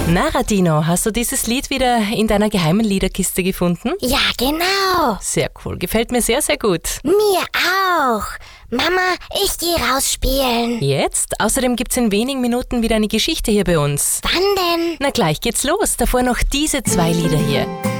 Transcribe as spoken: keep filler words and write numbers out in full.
Na, Radino, hast du dieses Lied wieder in deiner geheimen Liederkiste gefunden? Ja, genau. Sehr cool, gefällt mir sehr, sehr gut. Mir auch. Mama, ich gehe raus spielen. Jetzt? Außerdem gibt's in wenigen Minuten wieder eine Geschichte hier bei uns. Wann denn? Na gleich geht's los, davor noch diese zwei Lieder hier.